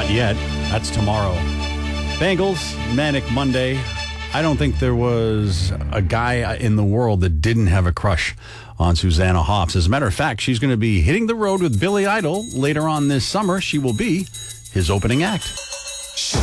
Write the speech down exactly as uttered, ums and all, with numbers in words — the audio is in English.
yet. That's tomorrow. Bengals, Manic Monday. I don't think there was a guy in the world that didn't have a crush on Susanna Hoffs. As a matter of fact, she's going to be hitting the road with Billy Idol later on this summer. She will be his opening act.